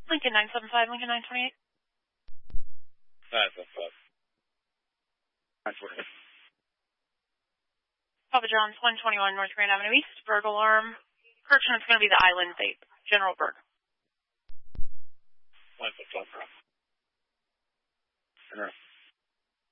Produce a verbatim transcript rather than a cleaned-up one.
Lincoln nine seven five, Lincoln nine twenty-eight. nine seven five. nine twenty-eight. Papa John's one twenty-one North Grand Avenue East, Berg alarm. Correction, it's going to be the Island Vape. General Berg.